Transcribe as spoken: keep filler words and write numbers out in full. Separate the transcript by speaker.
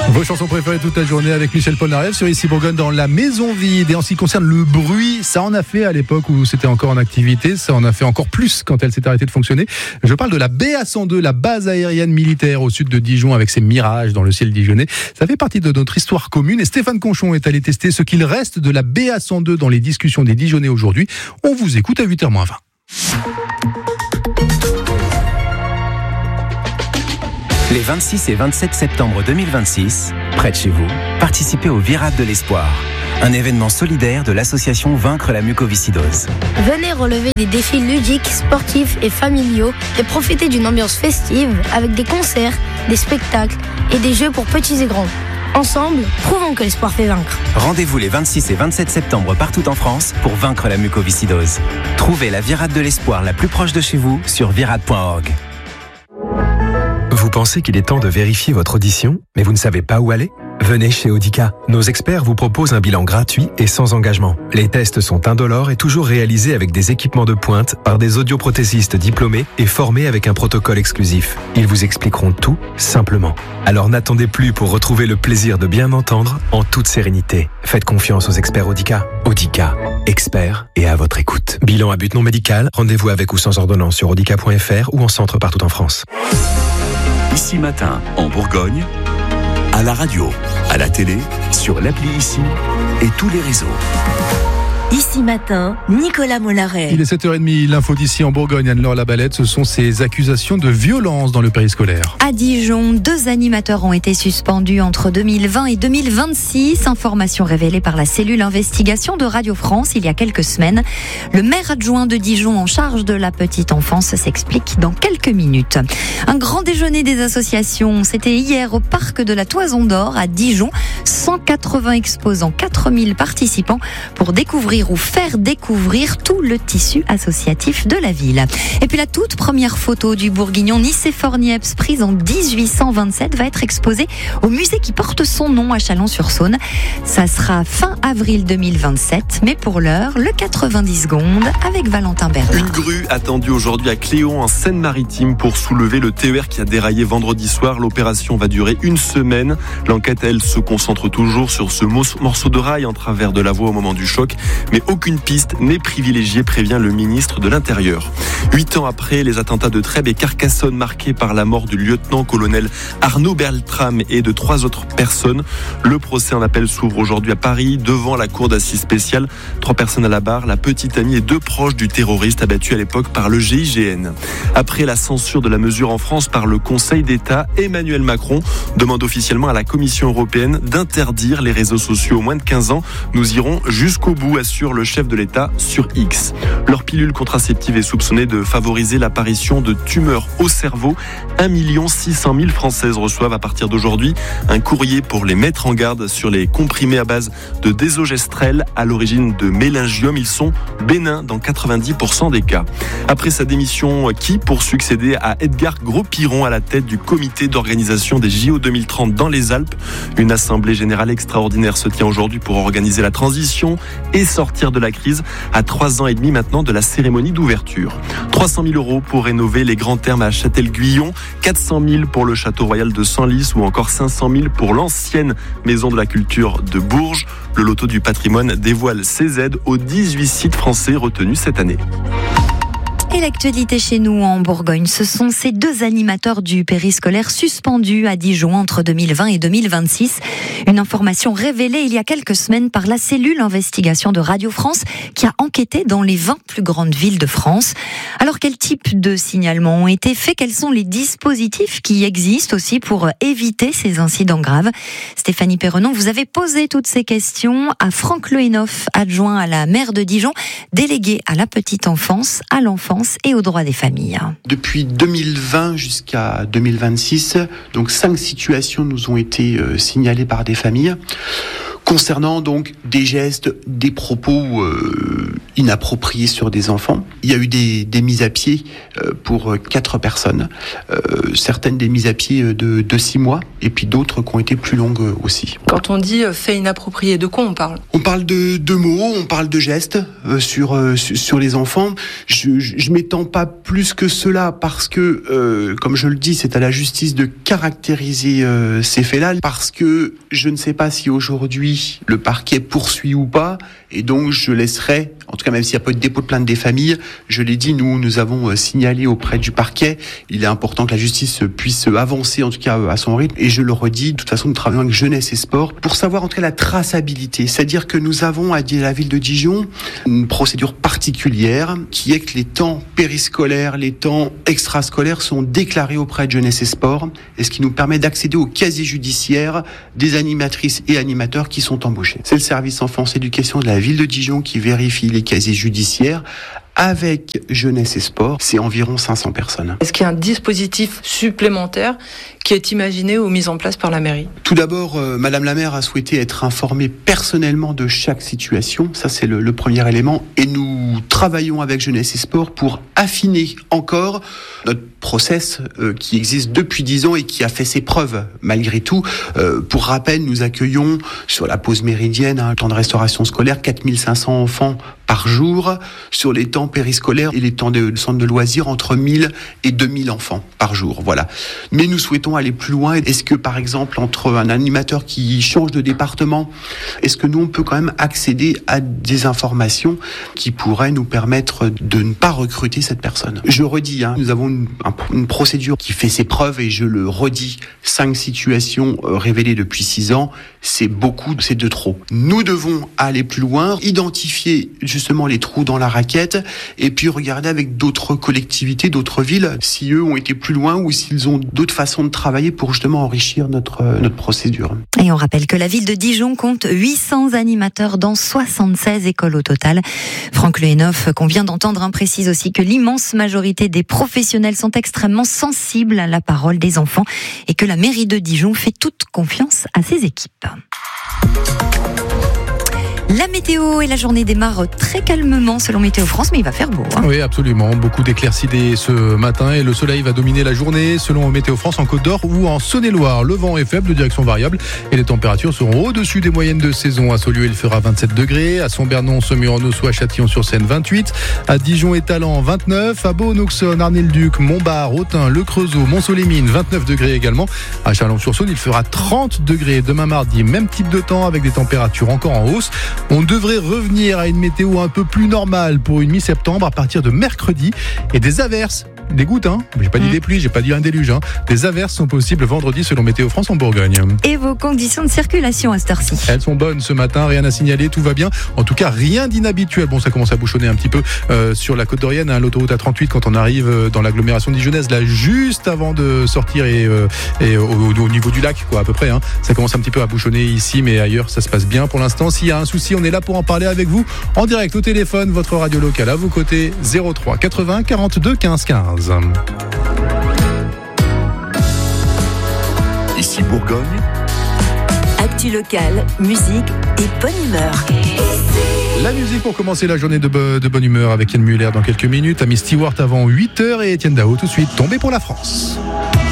Speaker 1: Vos chansons préférées toute la journée avec Michel Polnareff sur Ici Bourgogne dans la maison vide. Et en ce qui concerne le bruit, ça en a fait à l'époque où c'était encore en activité, ça en a fait encore plus quand elle s'est arrêtée de fonctionner. Je parle de la B A cent deux, la base aérienne militaire au sud de Dijon avec ses mirages dans le ciel dijonnais. Ça fait partie de notre histoire commune et Stéphane Conchon est allé tester ce qu'il reste de la B A cent deux dans les discussions des Dijonnais aujourd'hui. On vous écoute à huit heures moins vingt.
Speaker 2: Les vingt-six et vingt-sept septembre deux mille vingt-six, près de chez vous, participez au Virade de l'Espoir, un événement solidaire de l'association Vaincre la mucoviscidose.
Speaker 3: Venez relever des défis ludiques, sportifs et familiaux et profiter d'une ambiance festive avec des concerts, des spectacles et des jeux pour petits et grands. Ensemble, prouvons que l'espoir fait vaincre.
Speaker 2: Rendez-vous les vingt-six et vingt-sept septembre partout en France pour vaincre la mucoviscidose. Trouvez la Virade de l'Espoir la plus proche de chez vous sur virade point org.
Speaker 4: Vous pensez qu'il est temps de vérifier votre audition, mais vous ne savez pas où aller ? Venez chez Audica. Nos experts vous proposent un bilan gratuit et sans engagement. Les tests sont indolores et toujours réalisés avec des équipements de pointe par des audioprothésistes diplômés et formés avec un protocole exclusif. Ils vous expliqueront tout simplement. Alors n'attendez plus pour retrouver le plaisir de bien entendre en toute sérénité. Faites confiance aux experts Audica. Audica, experts et à votre écoute. Bilan à but non médical, rendez-vous avec ou sans ordonnance sur audica point f r ou en centre partout en France.
Speaker 5: Ici Matin, en Bourgogne, à la radio, à la télé, sur l'appli Ici et tous les réseaux.
Speaker 6: Ici Matin, Nicolas Mollaret.
Speaker 1: Il est sept heures trente, l'info d'ici en Bourgogne, Anne-Laure Labalette, ce sont ces accusations de violence dans le périscolaire.
Speaker 7: À Dijon, deux animateurs ont été suspendus entre deux mille vingt et deux mille vingt-six. Information révélée par la cellule investigation de Radio France il y a quelques semaines. Le maire adjoint de Dijon en charge de la petite enfance s'explique dans quelques minutes. Un grand déjeuner des associations, c'était hier au parc de la Toison d'Or à Dijon. cent quatre-vingts exposants, quatre mille participants pour découvrir ou faire découvrir tout le tissu associatif de la ville. Et puis la toute première photo du bourguignon Nicéphore Niepce, prise en dix-huit cent vingt-sept, va être exposée au musée qui porte son nom à Chalon-sur-Saône. Ça sera fin avril deux mille vingt-sept, mais pour l'heure, le quatre-vingt-dix secondes avec Valentin Bernard.
Speaker 8: Une grue attendue aujourd'hui à Cléon en Seine-Maritime pour soulever le T E R qui a déraillé vendredi soir. L'opération va durer une semaine. L'enquête, elle, se concentre toujours sur ce morceau de rail en travers de la voie au moment du choc. Mais aucune piste n'est privilégiée, prévient le ministre de l'Intérieur. Huit ans après les attentats de Trèbes et Carcassonne marqués par la mort du lieutenant-colonel Arnaud Beltrame et de trois autres personnes, le procès en appel s'ouvre aujourd'hui à Paris devant la cour d'assises spéciale. Trois personnes à la barre, la petite amie et deux proches du terroriste abattu à l'époque par le G I G N. Après la censure de la mesure en France par le Conseil d'État, Emmanuel Macron demande officiellement à la Commission européenne d'interdire les réseaux sociaux aux moins de quinze ans. Nous irons jusqu'au bout, assure le chef de l'État sur X. Leur pilule contraceptive est soupçonnée de favoriser l'apparition de tumeurs au cerveau. un million six cent mille Françaises reçoivent à partir d'aujourd'hui un courrier pour les mettre en garde sur les comprimés à base de désogestrel à l'origine de méningiome. Ils sont bénins dans quatre-vingt-dix pour cent des cas. Après sa démission, qui pour succéder à Edgar Gros-Piron à la tête du comité d'organisation des J O deux mille trente dans les Alpes. Une assemblée générale extraordinaire se tient aujourd'hui pour organiser la transition et sortir de la crise à trois ans et demi maintenant de la cérémonie d'ouverture. trois cent mille euros pour rénover les grands thermes à Châtel-Guyon, quatre cent mille pour le château royal de Senlis ou encore cinq cent mille pour l'ancienne maison de la culture de Bourges. Le loto du patrimoine dévoile ses aides aux dix-huit sites français retenus cette année.
Speaker 7: Et l'actualité chez nous en Bourgogne, ce sont ces deux animateurs du périscolaire suspendus à Dijon entre deux mille vingt et deux mille vingt-six. Une information révélée il y a quelques semaines par la cellule investigation de Radio France qui a enquêté dans les vingt plus grandes villes de France. Alors quel type de signalements ont été faits? Quels sont les dispositifs qui existent aussi pour éviter ces incidents graves? Stéphanie Perrenon, vous avez posé toutes ces questions à Franck Lehenoff, adjoint à la maire de Dijon, délégué à la petite enfance, à l'enfance et aux droits des familles.
Speaker 9: Depuis deux mille vingt jusqu'à deux mille vingt-six, donc cinq situations nous ont été euh, signalées par des familles Concernant donc des gestes, des propos euh, inappropriés sur des enfants, il y a eu des, des mises à pied euh, pour quatre personnes, euh, certaines des mises à pied de, de six mois, et puis d'autres qui ont été plus longues aussi.
Speaker 10: Quand on dit euh, fait inapproprié, de quoi on parle ?
Speaker 9: On parle de, de mots, on parle de gestes euh, sur, euh, sur les enfants. Je, je, je m'étends pas plus que cela parce que, euh, comme je le dis, c'est à la justice de caractériser euh, ces faits-là, parce que je ne sais pas si aujourd'hui le parquet poursuit ou pas, et donc je laisserai, en tout cas même s'il n'y a pas de dépôt de plainte des familles, je l'ai dit, nous nous avons signalé auprès du parquet, il est important que la justice puisse avancer en tout cas à son rythme, et je le redis, de toute façon nous travaillons avec Jeunesse et Sport pour savoir en tout cas la traçabilité, c'est-à-dire que nous avons à la ville de Dijon une procédure particulière qui est que les temps périscolaires, les temps extrascolaires sont déclarés auprès de Jeunesse et Sport, et ce qui nous permet d'accéder au casier judiciaire des animatrices et animateurs qui sont embauchés. C'est le service enfance éducation de la ville de Dijon qui vérifie les casiers judiciaires. Avec Jeunesse et Sport, c'est environ cinq cents personnes.
Speaker 10: Est-ce qu'il y a un dispositif supplémentaire qui est imaginé ou mis en place par la mairie ?
Speaker 9: Tout d'abord, euh, Madame la maire a souhaité être informée personnellement de chaque situation. Ça, c'est le, le premier élément. Et nous travaillons avec Jeunesse et Sport pour affiner encore notre process euh, qui existe depuis dix ans et qui a fait ses preuves malgré tout. Euh, pour rappel, nous accueillons sur la pause méridienne, un temps de restauration scolaire, quatre mille cinq cents enfants par jour, sur les temps périscolaires et les temps de centre de loisirs, entre mille et deux mille enfants par jour. Voilà. Mais nous souhaitons aller plus loin. Est-ce que, par exemple, entre un animateur qui change de département, est-ce que nous, on peut quand même accéder à des informations qui pourraient nous permettre de ne pas recruter cette personne ? Je redis, hein, nous avons une, une procédure qui fait ses preuves, et je le redis, cinq situations révélées depuis six ans, c'est beaucoup, c'est de trop. Nous devons aller plus loin, identifier justement les trous dans la raquette, et puis regarder avec d'autres collectivités, d'autres villes, si eux ont été plus loin ou s'ils ont d'autres façons de travailler pour justement enrichir notre, notre procédure.
Speaker 7: Et on rappelle que la ville de Dijon compte huit cents animateurs dans soixante-seize écoles au total. Franck Le Hennoff, qu'on vient d'entendre, hein, précise aussi que l'immense majorité des professionnels sont extrêmement sensibles à la parole des enfants et que la mairie de Dijon fait toute confiance à ses équipes. La météo et la journée démarrent très calmement selon Météo France, mais il va faire beau. Hein.
Speaker 1: Oui, absolument. Beaucoup d'éclaircies dès ce matin et le soleil va dominer la journée selon Météo France en Côte d'Or ou en Saône-et-Loire. Le vent est faible de direction variable et les températures seront au-dessus des moyennes de saison. À Saulieu, il fera vingt-sept degrés. À Saint-Bernon, Saumur-en-Auxois, à Châtillon-sur-Seine, vingt-huit. À Dijon et Talent, vingt-neuf. À Beaune, Auxonne, Arnay-le-Duc, Montbard, Autun, Le Creusot, Mont-Soleil-Mines, vingt-neuf degrés également. À Chalon-sur-Saône, il fera trente degrés. Demain mardi, même type de temps avec des températures encore en hausse. On devrait revenir à une météo un peu plus normale pour une mi-septembre à partir de mercredi, et des averses, des gouttes, hein. J'ai pas dit des pluies, j'ai pas dit un déluge, hein. Des averses sont possibles vendredi selon Météo France en Bourgogne.
Speaker 7: Et vos conditions de circulation à cette heure-ci ?
Speaker 1: Elles sont bonnes ce matin, rien à signaler, tout va bien. En tout cas, rien d'inhabituel. Bon, ça commence à bouchonner un petit peu euh, sur la côte d'Orienne, hein, l'autoroute A trente-huit quand on arrive dans l'agglomération dijonnaise, là juste avant de sortir et, euh, et au, au niveau du lac, quoi, à peu près. Hein. Ça commence un petit peu à bouchonner ici, mais ailleurs ça se passe bien pour l'instant. S'il y a un souci, on est là pour en parler avec vous en direct au téléphone, votre radio locale à vos côtés, zéro trois quatre-vingts quarante-deux quinze quinze.
Speaker 5: Ici Bourgogne.
Speaker 6: Actu locale, musique et bonne humeur.
Speaker 1: La musique pour commencer la journée de, bo- de bonne humeur avec Yann Muller dans quelques minutes, Amy Stewart avant huit heures et Étienne Dao tout de suite, Tombé pour la France.